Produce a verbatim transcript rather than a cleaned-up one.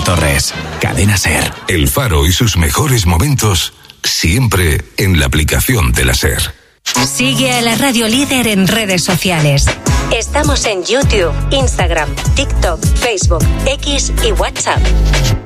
Torres. Cadena SER. El Faro y sus mejores momentos siempre en la aplicación de la SER. Sigue a la Radio Líder en redes sociales. Estamos en YouTube, Instagram, TikTok, Facebook, X y WhatsApp.